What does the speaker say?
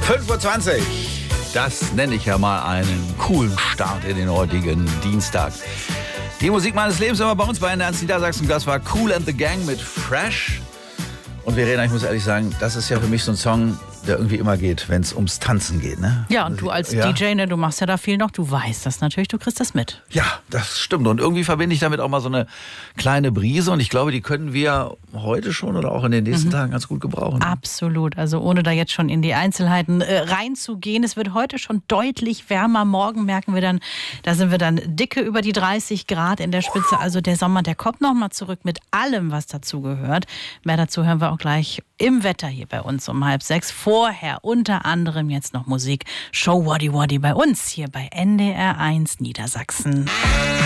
5:20 Uhr. Das nenne ich ja mal einen coolen Start in den heutigen Dienstag. Die Musik meines Lebens immer bei uns bei Ernst Niedersachsen. Das war Kool and the Gang mit Fresh. Und Verena, ich muss ehrlich sagen, das ist ja für mich so ein Song, der irgendwie immer geht, wenn es ums Tanzen geht. Ne? Ja, und du als DJ, ne, du machst ja da viel noch, du weißt das natürlich, du kriegst das mit. Ja, das stimmt. Und irgendwie verbinde ich damit auch mal so eine kleine Brise. Und ich glaube, die können wir heute schon oder auch in den nächsten Tagen ganz gut gebrauchen. Absolut. Also ohne da jetzt schon in die Einzelheiten reinzugehen. Es wird heute schon deutlich wärmer. Morgen merken wir dann, da sind wir dann dicke über die 30 Grad in der Spitze. Also der Sommer, der kommt nochmal zurück mit allem, was dazu gehört. Mehr dazu hören wir auch gleich im Wetter hier bei uns um 5:30. Vorher unter anderem jetzt noch Musik. Show Waddy Waddy bei uns hier bei NDR 1 Niedersachsen.